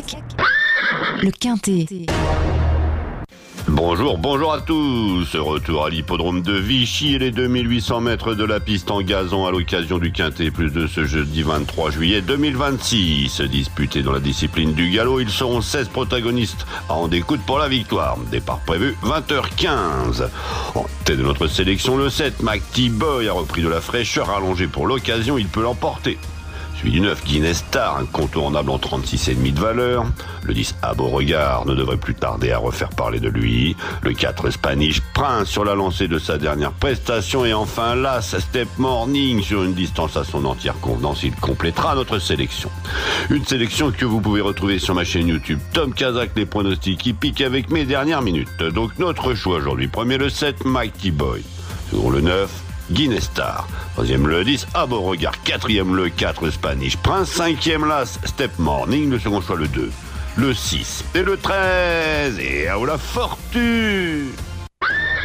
Kazakh, le Quintet. Bonjour à tous. Retour à l'hippodrome de Vichy et les 2800 mètres de la piste en gazon à l'occasion du Quintet Plus de ce jeudi 23 juillet 2026. Disputés dans la discipline du galop, ils seront 16 protagonistes en découte pour la victoire. Départ prévu 20h15. En tête de notre sélection, le 7, Mighty Boy a repris de la fraîcheur allongée pour l'occasion, il peut l'emporter. Celui du 9, Guinness Star, incontournable en 36,5 de valeur. Le 10, à Beauregard, ne devrait plus tarder à refaire parler de lui. Le 4, Spanish Prince, sur la lancée de sa dernière prestation. Et enfin, l'As, Step Morning, sur une distance à son entière convenance. Il complétera notre sélection. Une sélection que vous pouvez retrouver sur ma chaîne YouTube Tom Kazakh, les pronostics hippiques avec mes dernières minutes. Donc notre choix aujourd'hui, premier le 7, Mighty Boy. Second le 9, Guinness Star. Troisième le 10, à Beauregard. Quatrième le 4, Spanish Prince. Cinquième l'As, Step Morning. Le second choix le 2, le 6 et le 13. Et à la fortune!